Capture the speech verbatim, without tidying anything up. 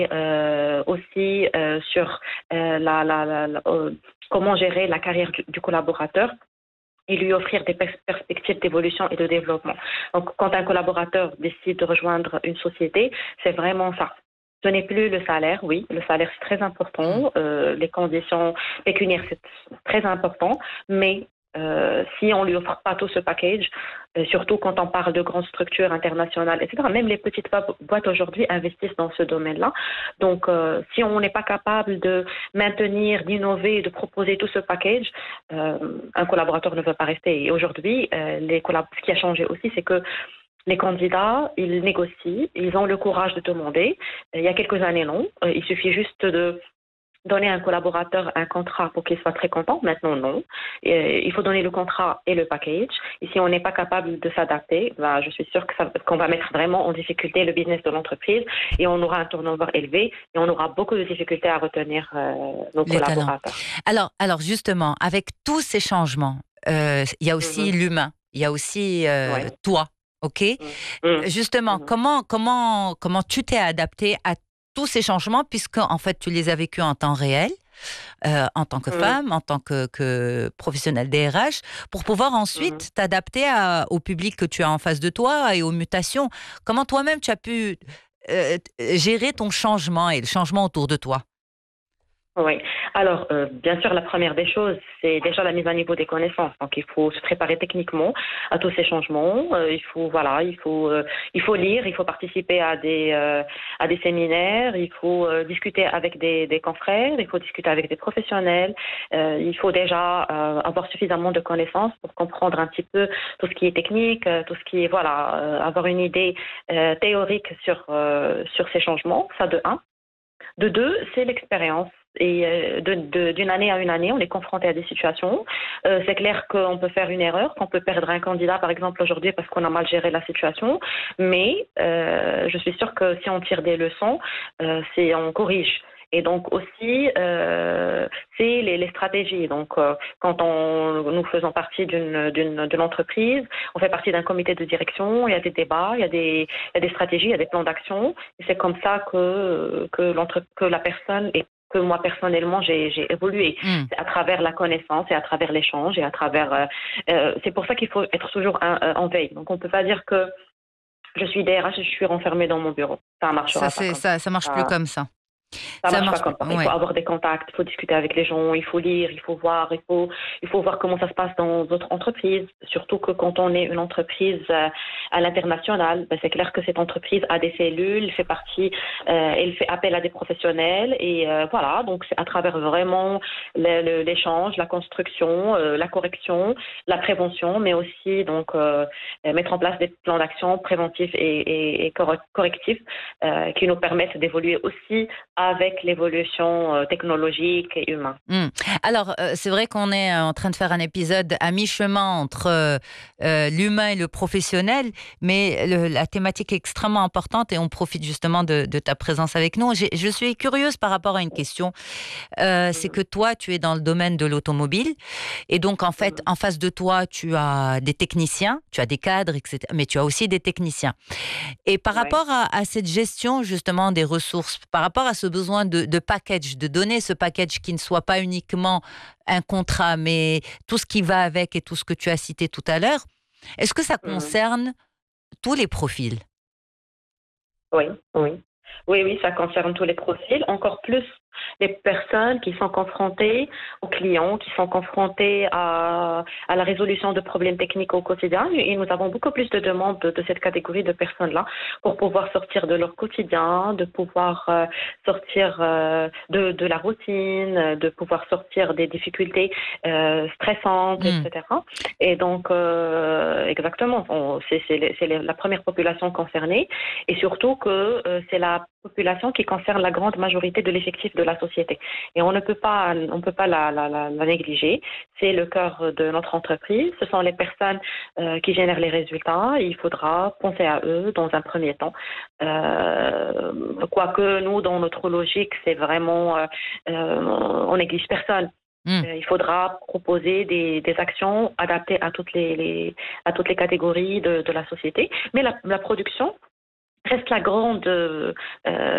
euh, aussi euh, sur euh, la, la, la, la, euh, comment gérer la carrière du, du collaborateur et lui offrir des pers- perspectives d'évolution et de développement. Donc, quand un collaborateur décide de rejoindre une société, c'est vraiment ça. Ce n'est plus le salaire, oui, le salaire c'est très important, euh, les conditions pécuniaires c'est très important, mais euh, si on lui offre pas tout ce package, euh, surtout quand on parle de grandes structures internationales, et cetera, même les petites boîtes aujourd'hui investissent dans ce domaine-là. Donc, euh, si on n'est pas capable de maintenir, d'innover, de proposer tout ce package, euh, un collaborateur ne veut pas rester. Et aujourd'hui, euh, les collab- ce qui a changé aussi, c'est que les candidats, ils négocient, ils ont le courage de demander. Il y a quelques années, non. Il suffit juste de donner à un collaborateur un contrat pour qu'il soit très content. Maintenant, non. Et il faut donner le contrat et le package. Et si on n'est pas capable de s'adapter, ben, je suis sûre que ça, qu'on va mettre vraiment en difficulté le business de l'entreprise et on aura un turnover élevé et on aura beaucoup de difficultés à retenir euh, nos Les talents. collaborateurs. Alors, alors justement, avec tous ces changements, euh, il y a aussi Mm-hmm. l'humain, il y a aussi euh, Ouais. toi, ok? Mm-hmm. Justement, Mm-hmm. comment, comment, comment tu t'es adapté à tous ces changements, puisque en fait tu les as vécus en temps réel, euh, en tant que Mm-hmm. femme, en tant que, que professionnelle des R H, pour pouvoir Mm-hmm. ensuite t'adapter à- au public que tu as en face de toi et aux mutations. Comment toi-même tu as pu euh, gérer ton changement et le changement autour de toi? Oui. Alors, euh, bien sûr, la première des choses, c'est déjà la mise à niveau des connaissances. Donc, il faut se préparer techniquement à tous ces changements. Euh, il faut, voilà, il faut, euh, il faut lire, il faut participer à des, euh, à des séminaires, il faut euh, discuter avec des, des confrères, il faut discuter avec des professionnels. Euh, il faut déjà euh, avoir suffisamment de connaissances pour comprendre un petit peu tout ce qui est technique, euh, tout ce qui est, voilà, euh, avoir une idée euh, théorique sur euh, sur ces changements. Ça de un. De deux, c'est l'expérience. Et euh, de, de, d'une année à une année, on est confronté à des situations. Euh, c'est clair qu'on peut faire une erreur, qu'on peut perdre un candidat, par exemple, aujourd'hui parce qu'on a mal géré la situation. Mais euh, je suis sûre que si on tire des leçons, euh, c'est on corrige. Et donc aussi, euh, c'est les, les stratégies. Donc, euh, quand on, nous faisons partie d'une, d'une, d'une entreprise, on fait partie d'un comité de direction, il y a des débats, il y a des, il y a des stratégies, il y a des plans d'action. Et c'est comme ça que, que, l'entre, que la personne et que moi personnellement j'ai, j'ai évolué. Hmm. C'est à travers la connaissance et à travers l'échange et à travers. Euh, euh, c'est pour ça qu'il faut être toujours en, en veille. Donc, on ne peut pas dire que je suis D R H et je suis renfermée dans mon bureau. Ça ne Ça, marchera pas c'est, comme ça, ça marche ça. plus comme ça. Ça Ça marche pas marche plus. comme ça. Il faut Ouais. avoir des contacts, il faut discuter avec les gens, il faut lire, il faut voir, il faut, il faut voir comment ça se passe dans d'autres entreprises. Surtout que quand on est une entreprise euh, à l'international, ben c'est clair que cette entreprise a des cellules, fait partie, euh, elle fait appel à des professionnels et euh, voilà. Donc c'est à travers vraiment le, le, l'échange, la construction, euh, la correction, la prévention, mais aussi donc euh, mettre en place des plans d'action préventifs et, et, et correctifs euh, qui nous permettent d'évoluer aussi avec l'évolution euh, technologique et humaine. Mmh. Alors, euh, c'est vrai qu'on est en train de faire un épisode à mi-chemin entre euh, euh, l'humain et le professionnel, mais le, la thématique est extrêmement importante et on profite justement de, de ta présence avec nous. J'ai, je suis curieuse par rapport à une question. Euh, c'est que toi, tu es dans le domaine de l'automobile et donc, en fait, en face de toi, tu as des techniciens, tu as des cadres, et cetera, mais tu as aussi des techniciens. Et par Ouais. rapport à, à cette gestion justement des ressources, par rapport à ce besoin de, de package, de donner ce package qui ne soit pas uniquement un contrat, mais tout ce qui va avec et tout ce que tu as cité tout à l'heure, est-ce que ça Mhm. concerne tous les profils? Oui, oui. Oui, oui, ça concerne tous les profils, encore plus les personnes qui sont confrontées aux clients, qui sont confrontées à, à la résolution de problèmes techniques au quotidien. Et nous avons beaucoup plus de demandes de, de cette catégorie de personnes-là pour pouvoir sortir de leur quotidien, de pouvoir euh, sortir euh, de, de la routine, de pouvoir sortir des difficultés euh, stressantes, Mmh. et cetera. Et donc, euh, exactement, on, c'est, c'est, les, c'est les, la première population concernée. Et surtout que euh, c'est la population qui concerne la grande majorité de l'effectif de la société. Et on ne peut pas, on ne peut pas la, la, la, la négliger. C'est le cœur de notre entreprise. Ce sont les personnes euh, qui génèrent les résultats. Et il faudra penser à eux dans un premier temps. Euh, quoique nous, dans notre logique, c'est vraiment, euh, on néglige personne. Mmh. Il faudra proposer des, des actions adaptées à toutes les, les, à toutes les catégories de, de la société. Mais la, la production reste la grande euh,